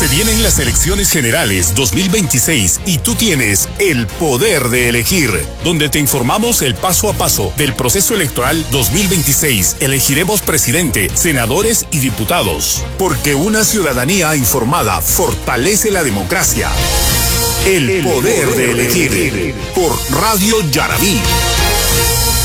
Se vienen las elecciones generales 2026 y tú tienes el poder de elegir, donde te informamos el paso a paso del proceso electoral 2026. Elegiremos presidente, senadores y diputados, porque una ciudadanía informada fortalece la democracia. El poder de elegir, por Radio Yarabí.